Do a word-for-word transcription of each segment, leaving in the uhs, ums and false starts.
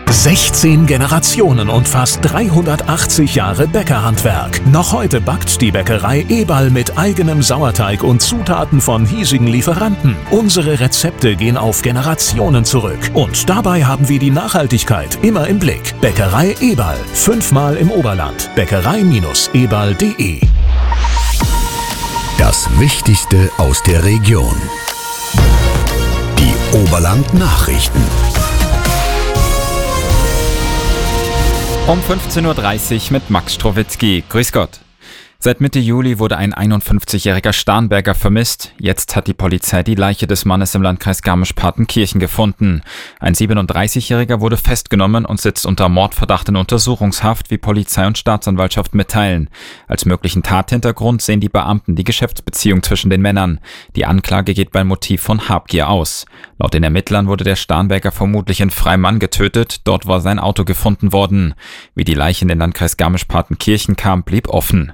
sechzehn Generationen und fast dreihundertachtzig Jahre Bäckerhandwerk. Noch heute backt die Bäckerei Eberl mit eigenem Sauerteig und Zutaten von hiesigen Lieferanten. Unsere Rezepte gehen auf Generationen zurück. Und dabei haben wir die Nachhaltigkeit immer im Blick. Bäckerei Eberl. Fünfmal im Oberland. Bäckerei eberl punkt de. Das Wichtigste aus der Region. Die Oberland-Nachrichten. Um fünfzehn Uhr dreißig mit Max Strowitzki. Grüß Gott. Seit Mitte Juli wurde ein einundfünfzigjähriger Starnberger vermisst. Jetzt hat die Polizei die Leiche des Mannes im Landkreis Garmisch-Partenkirchen gefunden. Ein siebenunddreißigjähriger wurde festgenommen und sitzt unter Mordverdacht in Untersuchungshaft, wie Polizei und Staatsanwaltschaft mitteilen. Als möglichen Tathintergrund sehen die Beamten die Geschäftsbeziehung zwischen den Männern. Die Anklage geht beim Motiv von Habgier aus. Laut den Ermittlern wurde der Starnberger vermutlich in Freimann getötet. Dort war sein Auto gefunden worden. Wie die Leiche in den Landkreis Garmisch-Partenkirchen kam, blieb offen.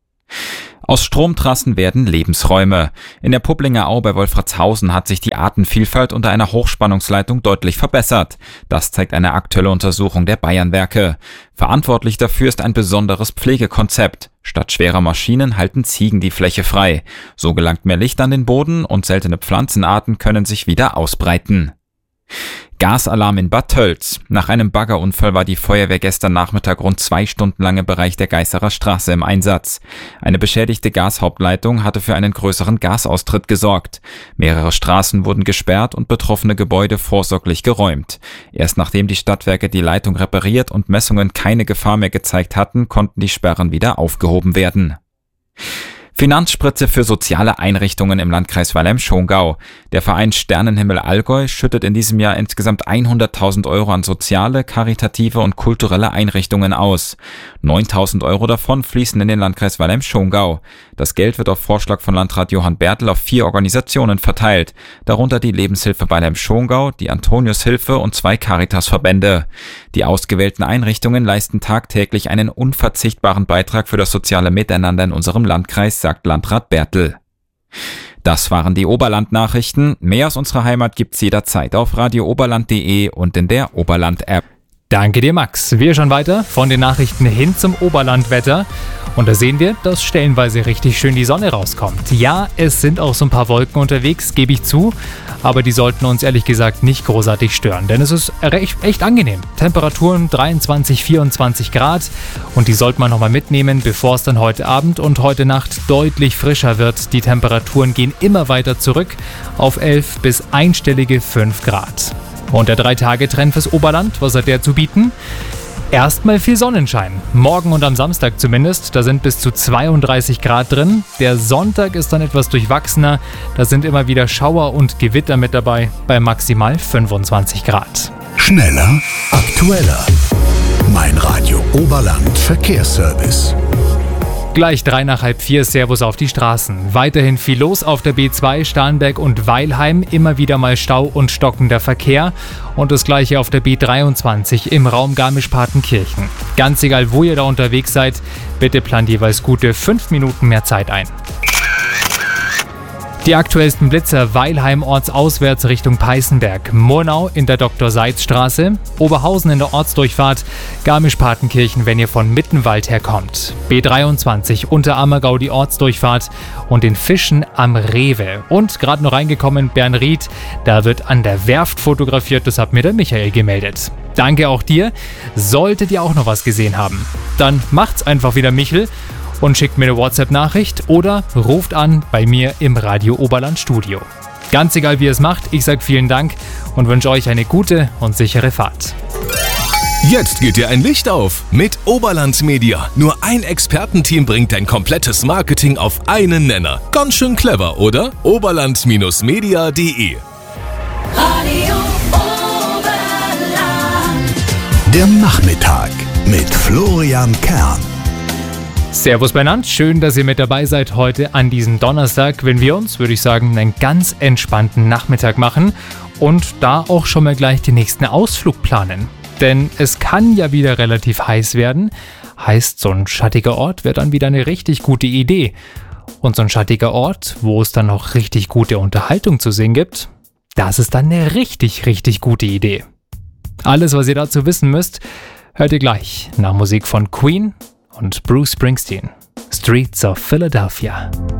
Aus Stromtrassen werden Lebensräume. In der Pupplinger Au bei Wolfratshausen hat sich die Artenvielfalt unter einer Hochspannungsleitung deutlich verbessert. Das zeigt eine aktuelle Untersuchung der Bayernwerke. Verantwortlich dafür ist ein besonderes Pflegekonzept. Statt schwerer Maschinen halten Ziegen die Fläche frei. So gelangt mehr Licht an den Boden und seltene Pflanzenarten können sich wieder ausbreiten. Gasalarm in Bad Tölz. Nach einem Baggerunfall war die Feuerwehr gestern Nachmittag rund zwei Stunden lang im Bereich der Geißerer Straße im Einsatz. Eine beschädigte Gashauptleitung hatte für einen größeren Gasaustritt gesorgt. Mehrere Straßen wurden gesperrt und betroffene Gebäude vorsorglich geräumt. Erst nachdem die Stadtwerke die Leitung repariert und Messungen keine Gefahr mehr gezeigt hatten, konnten die Sperren wieder aufgehoben werden. Finanzspritze für soziale Einrichtungen im Landkreis Weilheim-Schongau. Der Verein Sternenhimmel Allgäu schüttet in diesem Jahr insgesamt hunderttausend Euro an soziale, karitative und kulturelle Einrichtungen aus. neuntausend Euro davon fließen in den Landkreis Weilheim-Schongau. Das Geld wird auf Vorschlag von Landrat Johann Bertel auf vier Organisationen verteilt, darunter die Lebenshilfe Weilheim-Schongau, die Antoniushilfe und zwei Caritas-Verbände. Die ausgewählten Einrichtungen leisten tagtäglich einen unverzichtbaren Beitrag für das soziale Miteinander in unserem Landkreis, sagt Landrat Bertel. Das waren die Oberland-Nachrichten. Mehr aus unserer Heimat gibt's jederzeit auf radio oberland punkt de und in der Oberland-App. Danke dir, Max. Wir schauen weiter von den Nachrichten hin zum Oberlandwetter. Und da sehen wir, dass stellenweise richtig schön die Sonne rauskommt. Ja, es sind auch so ein paar Wolken unterwegs, gebe ich zu. Aber die sollten uns ehrlich gesagt nicht großartig stören. Denn es ist recht, echt angenehm. Temperaturen dreiundzwanzig, vierundzwanzig Grad. Und die sollte man nochmal mitnehmen, bevor es dann heute Abend und heute Nacht deutlich frischer wird. Die Temperaturen gehen immer weiter zurück auf elf bis einstellige fünf Grad. Und der drei-Tage-Trend fürs Oberland, was hat der zu bieten? Erstmal viel Sonnenschein. Morgen und am Samstag zumindest. Da sind bis zu zweiunddreißig Grad drin. Der Sonntag ist dann etwas durchwachsener. Da sind immer wieder Schauer und Gewitter mit dabei. Bei maximal fünfundzwanzig Grad. Schneller, aktueller. Mein Radio Oberland Verkehrsservice. Gleich drei nach halb vier, Servus auf die Straßen. Weiterhin viel los auf der B zwei, Starnberg und Weilheim. Immer wieder mal Stau und stockender Verkehr. Und das gleiche auf der B dreiundzwanzig im Raum Garmisch-Partenkirchen. Ganz egal, wo ihr da unterwegs seid, bitte plant jeweils gute fünf Minuten mehr Zeit ein. Die aktuellsten Blitzer: Weilheim ortsauswärts Richtung Peißenberg, Murnau in der Doktor-Seitz-Straße, Oberhausen in der Ortsdurchfahrt, Garmisch-Partenkirchen, wenn ihr von Mittenwald herkommt, B dreiundzwanzig Unterammergau die Ortsdurchfahrt und in Fischen am Rewe. Und gerade noch reingekommen Bernried, da wird an der Werft fotografiert, das hat mir der Michael gemeldet. Danke auch dir. Solltet ihr auch noch was gesehen haben, dann macht's einfach wieder Michel und schickt mir eine WhatsApp-Nachricht oder ruft an bei mir im Radio Oberland Studio. Ganz egal, wie ihr es macht, ich sage vielen Dank und wünsche euch eine gute und sichere Fahrt. Jetzt geht dir ein Licht auf mit Oberland Media. Nur ein Expertenteam bringt dein komplettes Marketing auf einen Nenner. Ganz schön clever, oder? oberland Media punkt de Radio Oberland. Der Nachmittag mit Florian Kern. Servus beieinander, schön, dass ihr mit dabei seid heute an diesem Donnerstag, wenn wir uns, würde ich sagen, einen ganz entspannten Nachmittag machen und da auch schon mal gleich den nächsten Ausflug planen. Denn es kann ja wieder relativ heiß werden, heißt, so ein schattiger Ort wäre dann wieder eine richtig gute Idee. Und so ein schattiger Ort, wo es dann noch richtig gute Unterhaltung zu sehen gibt, das ist dann eine richtig, richtig gute Idee. Alles, was ihr dazu wissen müsst, hört ihr gleich nach Musik von Queen und Bruce Springsteen. Streets of Philadelphia.